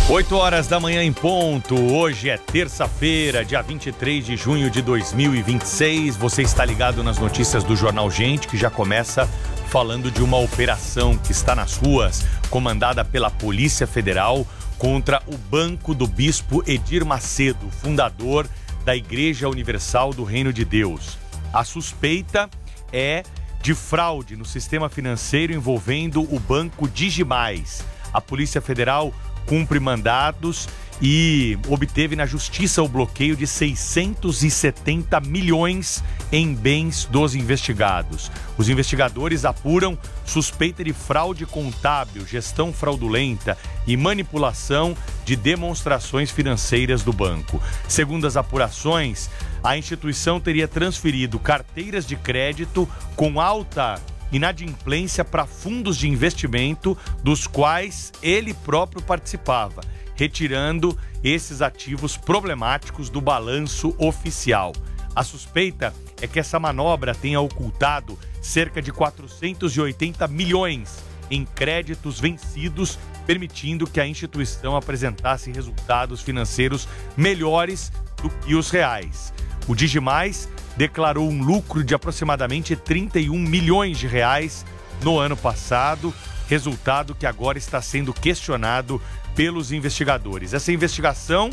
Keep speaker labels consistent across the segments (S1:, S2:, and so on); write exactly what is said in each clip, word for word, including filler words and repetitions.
S1: oito horas da manhã em ponto. Hoje é terça-feira, dia vinte e três de junho de dois mil e vinte e seis. Você está ligado nas notícias do Jornal Gente, que já começa falando de uma operação que está nas ruas, comandada pela Polícia Federal, contra o Banco do Bispo Edir Macedo, fundador da Igreja Universal do Reino de Deus. A suspeita é de fraude no sistema financeiro envolvendo o Banco Digimais. A Polícia Federal cumpre mandados e obteve na justiça o bloqueio de seiscentos e setenta milhões em bens dos investigados. Os investigadores apuram suspeita de fraude contábil, gestão fraudulenta e manipulação de demonstrações financeiras do banco. Segundo as apurações, a instituição teria transferido carteiras de crédito com alta inadimplência para fundos de investimento dos quais ele próprio participava, retirando esses ativos problemáticos do balanço oficial. A suspeita é que essa manobra tenha ocultado cerca de quatrocentos e oitenta milhões em créditos vencidos, permitindo que a instituição apresentasse resultados financeiros melhores do que os reais. O Digimais declarou um lucro de aproximadamente trinta e um milhões de reais no ano passado, resultado que agora está sendo questionado pelos investigadores. Essa investigação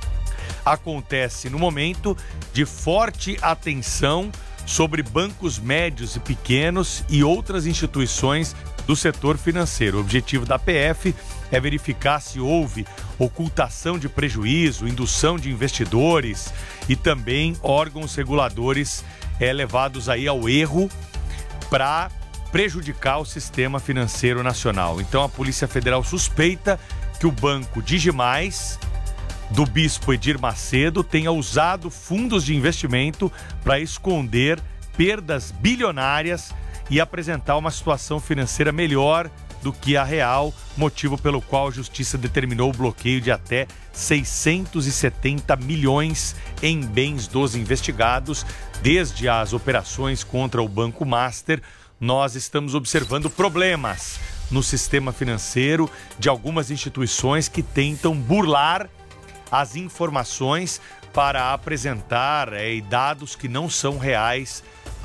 S1: acontece no momento de forte atenção sobre bancos médios e pequenos e outras instituições do setor financeiro. O objetivo da P F é verificar se houve ocultação de prejuízo, indução de investidores e também órgãos reguladores é, levados aí ao erro para prejudicar o sistema financeiro nacional. Então a Polícia Federal suspeita que o Banco Digimais do Bispo Edir Macedo tenha usado fundos de investimento para esconder perdas bilionárias e apresentar uma situação financeira melhor do que a real, motivo pelo qual a Justiça determinou o bloqueio de até seiscentos e setenta milhões em bens dos investigados. Desde as operações contra o Banco Master, nós estamos observando problemas no sistema financeiro de algumas instituições que tentam burlar as informações para apresentar é, dados que não são reais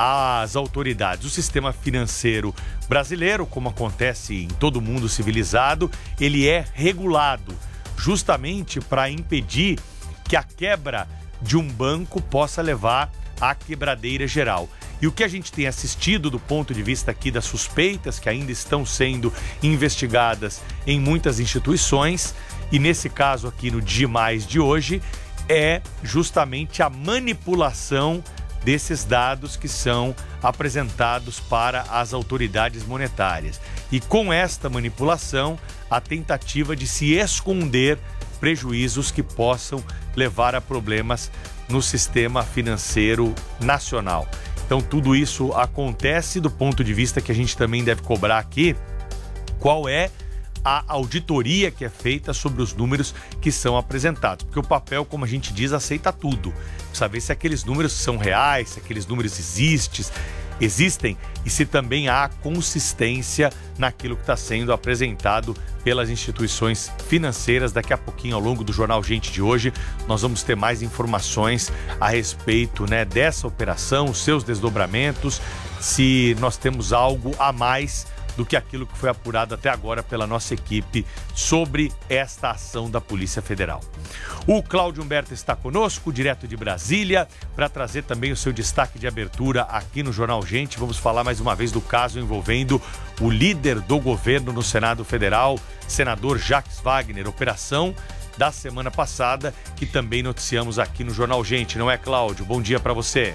S1: às autoridades. O sistema financeiro brasileiro, como acontece em todo mundo civilizado, ele é regulado justamente para impedir que a quebra de um banco possa levar à quebradeira geral. E o que a gente tem assistido do ponto de vista aqui das suspeitas que ainda estão sendo investigadas em muitas instituições, e nesse caso aqui no Digimais de hoje, é justamente a manipulação desses dados que são apresentados para as autoridades monetárias. E com esta manipulação, a tentativa de se esconder prejuízos que possam levar a problemas no sistema financeiro nacional. Então tudo isso acontece do ponto de vista que a gente também deve cobrar aqui qual é a auditoria que é feita sobre os números que são apresentados. Porque o papel, como a gente diz, aceita tudo. Precisa ver se aqueles números são reais, se aqueles números existem, existem e se também há consistência naquilo que está sendo apresentado pelas instituições financeiras. Daqui a pouquinho, ao longo do Jornal Gente de hoje, nós vamos ter mais informações a respeito, né, dessa operação, os seus desdobramentos, se nós temos algo a mais do que aquilo que foi apurado até agora pela nossa equipe sobre esta ação da Polícia Federal. O Cláudio Humberto está conosco, direto de Brasília, para trazer também o seu destaque de abertura aqui no Jornal Gente. Vamos falar mais uma vez do caso envolvendo o líder do governo no Senado Federal, senador Jacques Wagner, operação da semana passada, que também noticiamos aqui no Jornal Gente, não é, Cláudio? Bom dia para você.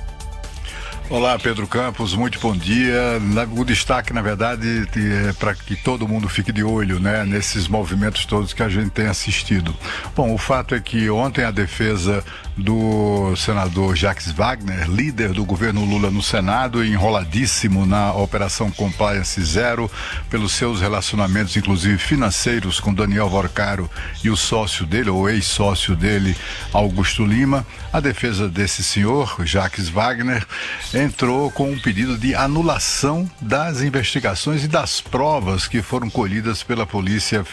S2: Olá, Pedro Campos, muito bom dia. O destaque, na verdade, é para que todo mundo fique de olho, né, nesses movimentos todos que a gente tem assistido. Bom, o fato é que ontem a defesa do senador Jacques Wagner, líder do governo Lula no Senado, enroladíssimo na Operação Compliance Zero, pelos seus relacionamentos, inclusive financeiros, com Daniel Vorcaro e o sócio dele, ou ex-sócio dele, Augusto Lima. A defesa desse senhor, Jacques Wagner, entrou com um pedido de anulação das investigações e das provas que foram colhidas pela Polícia